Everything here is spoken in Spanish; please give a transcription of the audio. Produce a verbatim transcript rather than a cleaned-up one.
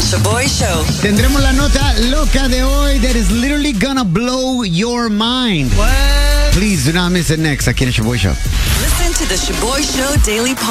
Shaboy Show. Tendremos la nota loca de hoy that is literally gonna blow your mind. What? Please do not miss it next aquí en el Shaboy Show. Listen to the Shaboy Show Daily Podcast.